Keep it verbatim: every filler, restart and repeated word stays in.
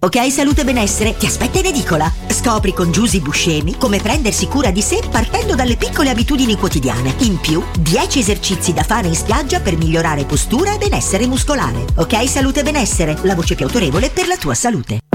Ok Salute e Benessere ti aspetta in edicola. Scopri con Giusy Buscemi come prendersi cura di sé partendo dalle piccole abitudini quotidiane. In più, dieci esercizi da fare in spiaggia per migliorare postura e benessere muscolare. Ok Salute e Benessere, la voce più autorevole per la tua salute.